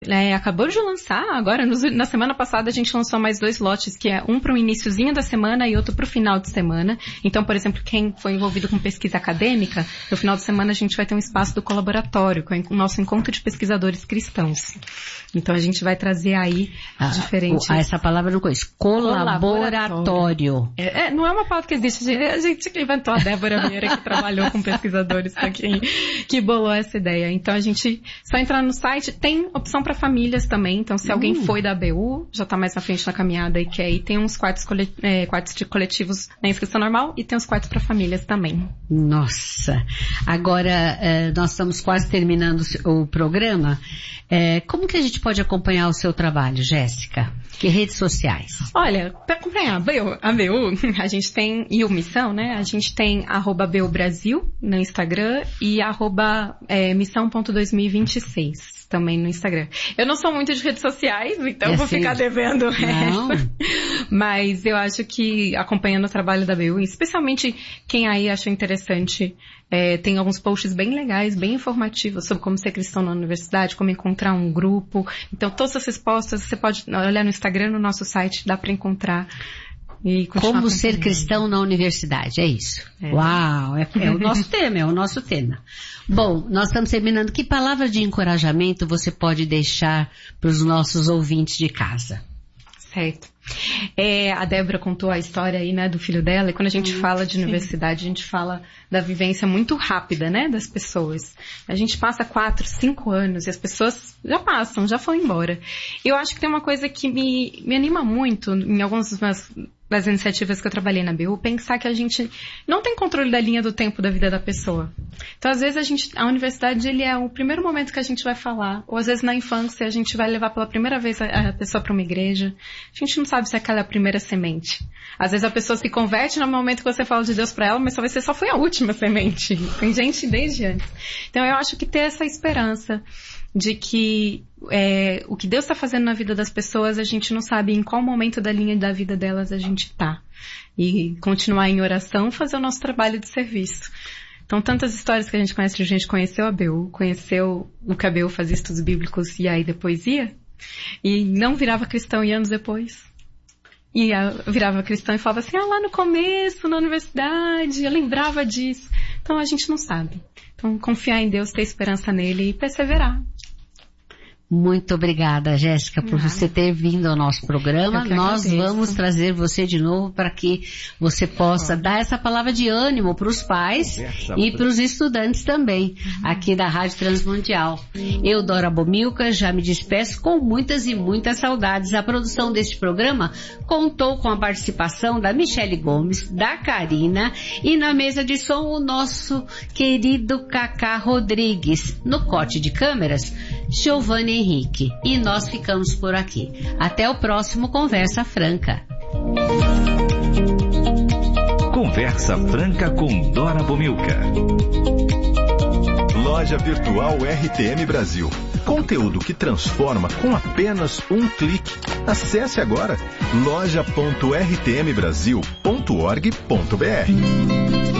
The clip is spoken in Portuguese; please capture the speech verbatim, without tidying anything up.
É, acabou de lançar, agora, no, na semana passada a gente lançou mais dois lotes, que é um para o iniciozinho da semana e outro para o final de semana. Então, por exemplo, quem foi envolvido com pesquisa acadêmica, no final de semana a gente vai ter um espaço do colaboratório, que é o nosso encontro de pesquisadores cristãos. Então a gente vai trazer aí ah, diferentes... Ah, essa palavra eu não conheço. Colaboratório. É, é, não é uma palavra que existe, a gente que inventou, a Débora Vieira, que trabalhou com pesquisadores aqui, que bolou essa ideia. Então a gente só entrar no site, tem opção para famílias também, então se alguém hum. foi da A B U, já está mais na frente na caminhada e quer ir, tem uns quartos, colet... é, quartos de coletivos na inscrição normal e tem os quartos para famílias também. Nossa, agora é, nós estamos quase terminando o programa. É, como que a gente pode acompanhar o seu trabalho, Jéssica? Que redes sociais? Olha, para acompanhar a B U, a B U, a gente tem, e o Missão, né? A gente tem arroba B U Brasil no Instagram e arroba é, missão ponto dois mil e vinte e seis também no Instagram. Eu não sou muito de redes sociais, então é eu vou assim, ficar devendo essa. Mas eu acho que acompanhando o trabalho da B U, especialmente quem aí achou interessante, é, tem alguns posts bem legais, bem informativos sobre como ser cristão na universidade, como encontrar um grupo. Então todas essas respostas você pode olhar no Instagram, no nosso site, dá para encontrar. E como ser cristão na universidade, é isso. É. Uau, é, é o nosso tema, é o nosso tema. Bom, nós estamos terminando. Que palavra de encorajamento você pode deixar para os nossos ouvintes de casa? Certo. É, a Débora contou a história aí, né, do filho dela, e quando a gente hum, fala de sim. universidade, a gente fala da vivência muito rápida, né, das pessoas. A gente passa quatro, cinco anos e as pessoas já passam, já foram embora. Eu acho que tem uma coisa que me, me anima muito em algumas das minhas das iniciativas que eu trabalhei na B U, pensar que a gente não tem controle da linha do tempo da vida da pessoa. Então, às vezes, a gente, a universidade, ele é o primeiro momento que a gente vai falar, ou às vezes na infância a gente vai levar pela primeira vez a, a pessoa para uma igreja. A gente não sabe se aquela é a primeira semente. Às vezes a pessoa se converte no momento que você fala de Deus para ela, mas talvez você só foi a última semente. Tem gente desde antes. Então, eu acho que ter essa esperança de que é, o que Deus está fazendo na vida das pessoas, a gente não sabe em qual momento da linha da vida delas a gente está. E continuar em oração, fazer o nosso trabalho de serviço. Então, tantas histórias que a gente conhece, a gente conheceu a B U, conheceu o que a B U fazia estudos bíblicos e aí depois ia, e não virava cristão e anos depois. E virava cristão e falava assim, ah, lá no começo, na universidade, eu lembrava disso. Então, a gente não sabe. Então, confiar em Deus, ter esperança nele e perseverar. Muito obrigada, Jéssica, por ah. você ter vindo ao nosso programa. Nós agradeço. Vamos trazer você de novo para que você possa oh. dar essa palavra de ânimo para os pais Conversa e para os estudantes também, uhum. aqui da Rádio Transmundial. Eu, Dora Bomilca, já me despeço com muitas e muitas saudades. A produção deste programa contou com a participação da Michele Gomes, da Karina e na mesa de som o nosso querido Cacá Rodrigues. No corte de câmeras, Giovanni Henrique. E nós ficamos por aqui. Até o próximo Conversa Franca. Conversa Franca com Dora Bomilca. Loja Virtual R T M Brasil. Conteúdo que transforma com apenas um clique. Acesse agora loja ponto r t m brasil ponto org ponto b r.